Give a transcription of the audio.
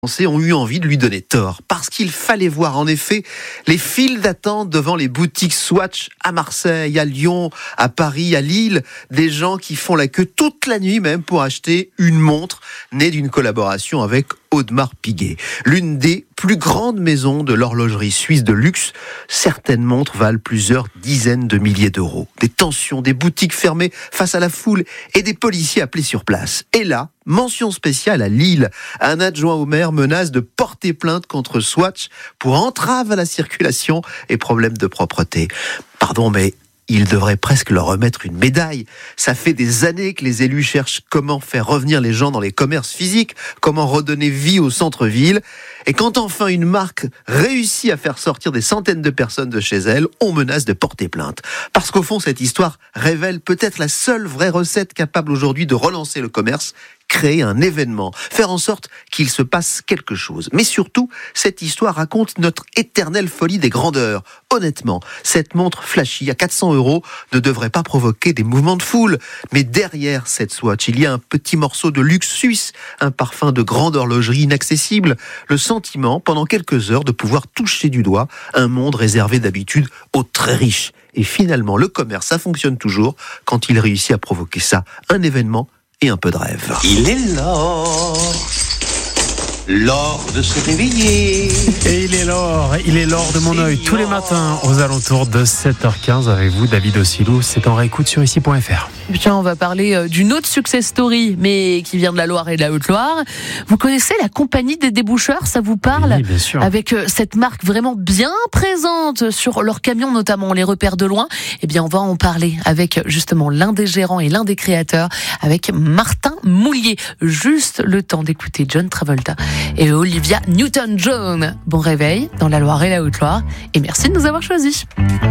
Ont eu envie de lui donner tort, parce qu'il fallait voir en effet les files d'attente devant les boutiques Swatch à Marseille, à Lyon, à Paris, à Lille, des gens qui font la queue toute la nuit même pour acheter une montre née d'une collaboration avec Audemars Piguet, l'une des plus grandes maisons de l'horlogerie suisse de luxe. Certaines montres valent plusieurs dizaines de milliers d'euros. Des tensions, des boutiques fermées face à la foule et des policiers appelés sur place. Et là, mention spéciale à Lille. Un adjoint au maire menace de porter plainte contre Swatch pour entrave à la circulation et problème de propreté. Pardon, mais il devrait presque leur remettre une médaille. Ça fait des années que les élus cherchent comment faire revenir les gens dans les commerces physiques, comment redonner vie au centre-ville. Et quand enfin une marque réussit à faire sortir des centaines de personnes de chez elle, on menace de porter plainte. Parce qu'au fond, cette histoire révèle peut-être la seule vraie recette capable aujourd'hui de relancer le commerce: créer un événement, faire en sorte qu'il se passe quelque chose. Mais surtout, cette histoire raconte notre éternelle folie des grandeurs. Honnêtement, cette montre flashy à 400 € ne devrait pas provoquer des mouvements de foule. Mais derrière cette Swatch, il y a un petit morceau de luxe suisse, un parfum de grande horlogerie inaccessible, le sentiment, pendant quelques heures, de pouvoir toucher du doigt un monde réservé d'habitude aux très riches. Et finalement, le commerce, ça fonctionne toujours quand il réussit à provoquer ça, un événement et un peu de rêve. Il est l'heure de se réveiller. Et il est l'or de mon œil tous les matins aux alentours de 7h15 avec vous, David Ossilou. C'est en réécoute sur ici.fr. Tiens, on va parler d'une autre success story, mais qui vient de la Loire et de la Haute-Loire. Vous connaissez la compagnie des déboucheurs, ça vous parle? Oui, bien sûr. Avec cette marque vraiment bien présente sur leurs camions, notamment, on les repère de loin. Eh bien, on va en parler avec justement l'un des gérants et l'un des créateurs, avec Martin Moulier. Juste le temps d'écouter John Travolta et Olivia Newton-John. Bon réveil dans la Loire et la Haute-Loire, et merci de nous avoir choisis.